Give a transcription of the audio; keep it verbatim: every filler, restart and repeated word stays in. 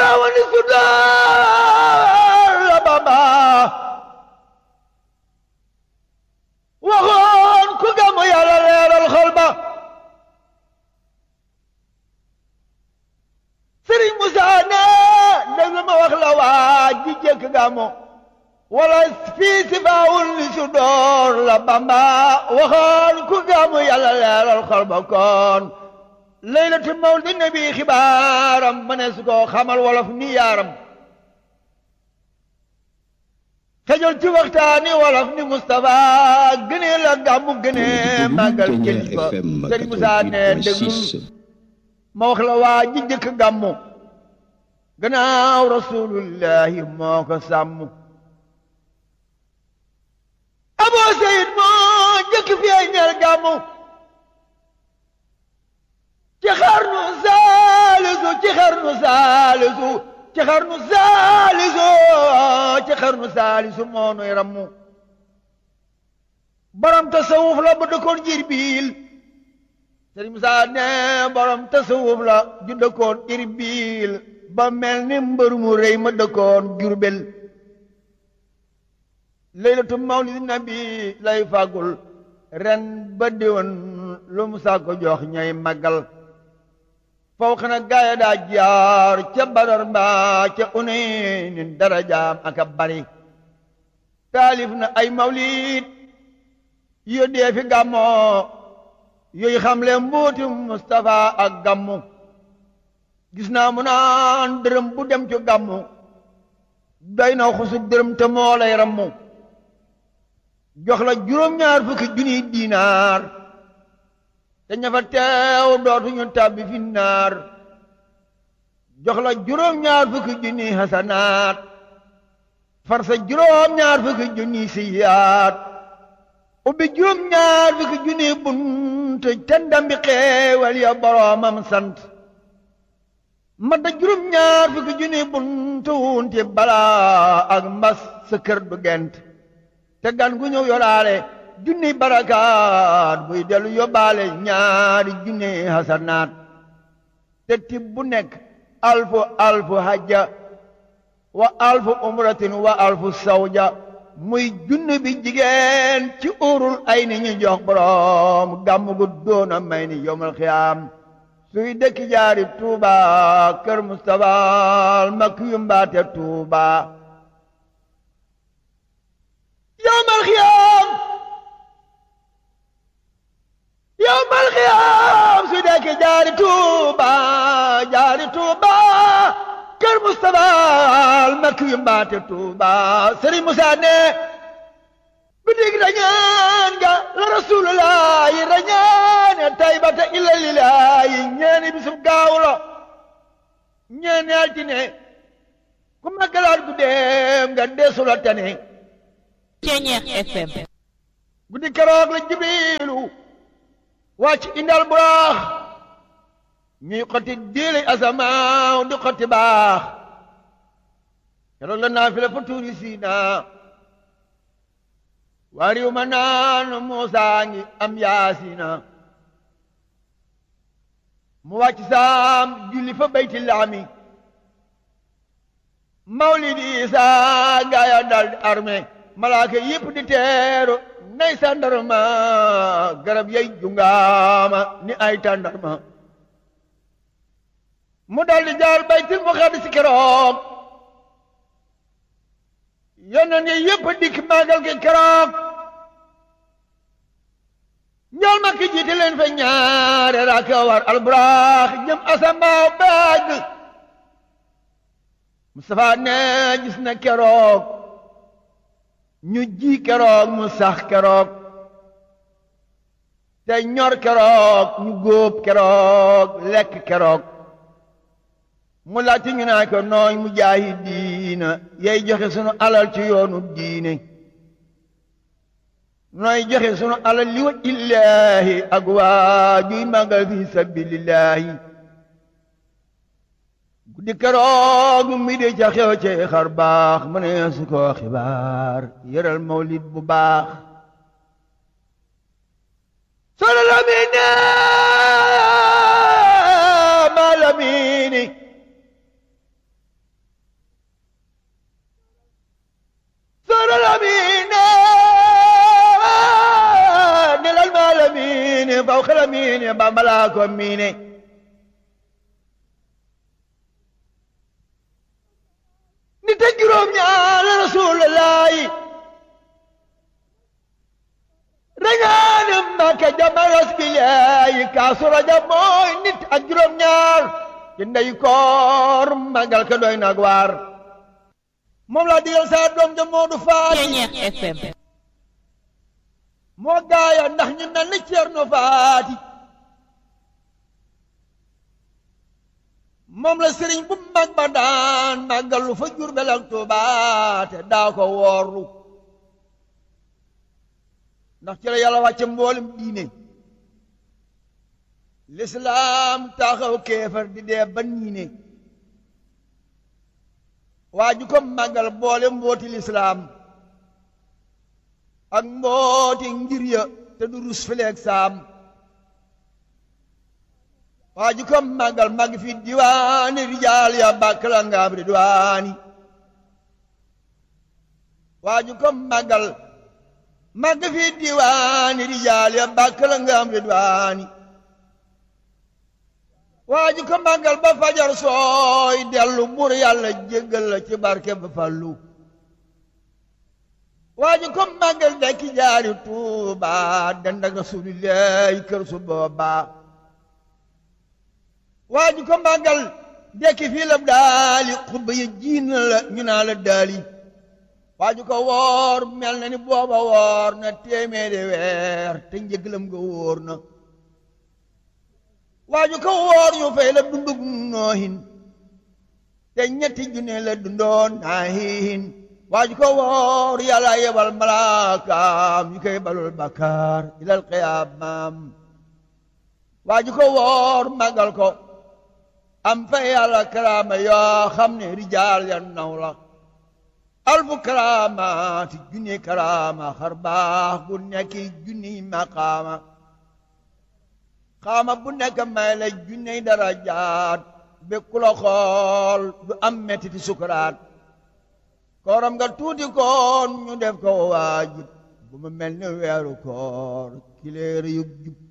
wani sudaar la Bamba waxoon ku gàmmu yàlla leeral xol ba Sëriñ Musaa ne déglu ma wax la waa ji jëkk gàmmu wala fii si faawul li sudoor la Bamba waxoon ku gàmmu yàlla leeral xol ba kon laylatu mawlidi nabi xibaaram ma ne su ko xamal wolof ni yaaram xejol ci waxtaani wolof ni Moustapha gënee la gàmmu gënee màggal kilifa Sëriñ Musaa ne déglul ma wax la waa ji jëkk gàmmu gannaaw rasulullahi moo ko sàmm Abu Seyid moo jëkk feeñal gàmmu ci xarnu saalisu ci xarnu saalisu ci xarnu saalisu ci xarnu saalisu moo nuy rammu borom tasawuf la bu dëkkoon Irbil Sëriñ Musaa ne borom tasawuf la ju dëkkoon Irbil ba mel ni mbër mu rëy ma dëkkoon Jurbel laylatu mawlidi nabi lay fàggul ren ba déwén lu mu saa ko jox ñay màggal faw xana gaaya daa jaar ca Badar mbaa ca Unaynin darajaam aka bari taalif na ay mawlid yo dee fi gàmmoo yooyu xamle mbuuti Mustafa ak gàmmu gis naa mu naan dërëm bu dem ci gàmmu doy na xusu dërëm te moo lay rammu jox la juróom-ñaar fukki junniy diinaar te ña fa teew dootuñu tàbbi fi naar jox la juróom-ñaar fukki junniy hasanaat far sa juróom-ñaar fukki junniy siyaat ubbi juróom-ñaar fukki junniy bunt te ndambi xeewal ya boroomam sant madda juróom-ñaar fukki junniy bunt wunti balaa ak mbas sa kër du gent te gan gu ñëw yoraale junniy barakaat buy dellu yóbbaale ñaari junniy hasanaat te tib bu nekk alfu alfu hajja wa alfu umratin wa alfu sawja muy junni bi jigéen ci urul ay ni ñu jox borom gàmmu gu doona may ni yowmal xiyaam suy dëkki jaari Tuuba kër Mustafa makk yu mbaate Tuuba yowmal xiyaam yowmal xiyaam suy dëkki jaari Tuuba jaari Tuuba kër Mustafa makk yu mbaate Tuuba Sëriñ Musaa ne bu dig rañaan nga la Rasulullah yi rañaane taybata illa lillahi ñeeni bisub gaaw la ñeeni altine ku maggalaat gu dem nga deesula tane Ceñeex F M guddi keroog la Jibriilu wàcc indal buraax ñuy xotti diili asamaaw di xotti baax keroog la naafila fa tuuri Siina waa riw ma naan Muusaa ngi am Yaasiina mu wàcc saam julli fa bayti laami mawlidi Isaa gaaya dal di arme malaaka yépp di teeru nay sandarma garab yay jungaama ni ay tàndarma mu dal di jaar baytil muqaddis keroog yónneen yi yépp dikk màggal gi keroog ñool ma ki jiite leen fa ñaare raaka war alburaax jëm asamaaw baag Mustafa ne gis na keroog ñu ji keroog mu sax keroog te ñor keroog ñu góob keroog lekk keroog mu laajte ñu naa ko nooy mujaahidiina yay joxe sunu alal ci yoonu diine nooy joxe sunu alal li waj illaahi ak waajuy magal fi sabilillahi guddi keroog mi de ca xew ci xar baax mu ne su ko xibaar yëral mawlid bu baax solo lamine ma lamini سر الأمين نل المالمين فوق الأمين بملاك أمين نتجرم على رسول الله رجال ما كجمال اسبياي كاسر جموي نت أجرم نار جندي كور مغال كدوي نغوار moom laa digal saa doom ja Moodu Faati Ceeñeex F M moo gaaya ndax ñu mel ni Ceerno Faati moom la sëriñ bu mag ba daan màggalu fa Jurbel ak Tuubaa te daa ko woorlu ndax ci la Yàlla wàcce mboolem diine lislaam taxaw kéefar di dee ba niine waa ju ko màggal boole mbooti lislaam ak mbooti ngir ya te du rus fileeg saam waa ju ko màggal màgg fi diwaani rijaal ya bàkk la ngaam ridwaani waa ju ko màggal màgg fi diwaani rijaal ya bàkk la ngaam ridwaani waa ji ko màggal ba fajar sooy dellu bur yàlla jéggal la ci barke ba fallu waa ji ko màggal dekki jaari Tuuba dend ak rasulillahi kër su booba waa ji ko màggal dekki fii la daali xutba yi jiin la ñu naa la daali waa ji ko woor mel na ni booba woor na téeméeri weer te njëglam nga wóor na waaju ko woor ñu fay la dundug noohin te ñetti junne la dundoon naahin waaju ko woor yàlla yebal malaakaam ñu koy balul bakkaar ilal qiyaamam waaju ko woor magal ko am fa yàlla karaama yoo xam ne rijaal ya naw la alfu karaamaati junni karaama xar baax gu nekki junni maqaama xaama bu nekk may la junney darajaat bekku la xool du am mettiti sukuraat kooram nga tuuti koon ñu def ko waajib bu mu mel ni weeru koor kileer yu jub